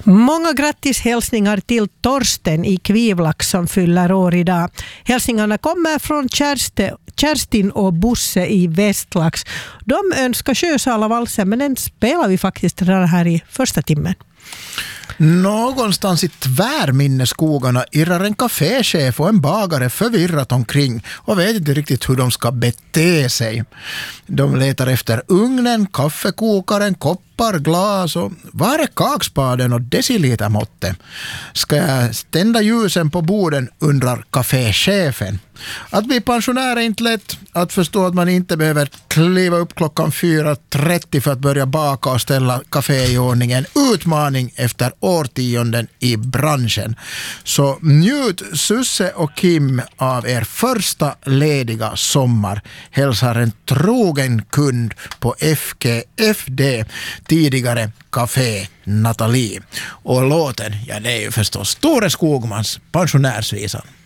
Många grattishälsningar till Torsten i Kvivlax som fyller år idag. Hälsningarna kommer från Kerstin och Bosse i Västlax. De önskar Sjösalavalsen, men den spelar vi faktiskt redan här i första timmen. Någonstans i tvärminneskogarna irrar en kaféchef och en bagare förvirrat omkring och vet inte riktigt hur de ska bete sig. De letar efter ugnen, kaffekokaren, koppar, glas och var är kakspaden och decilitermåttet? Ska jag stända ljusen på borden, undrar kaféchefen. Att bli pensionär är inte lätt. Att förstå att man inte behöver kliva upp klockan 4:30 för att börja baka och ställa kafé i ordning. En utmaning efter årtionden i branschen. Så njut Susse och Kim av er första lediga sommar. Hälsar en trogen kund på FKFD, tidigare Café Nathalie. Och låten, ja det är ju förstås Tore Skogmans pensionärsvisan.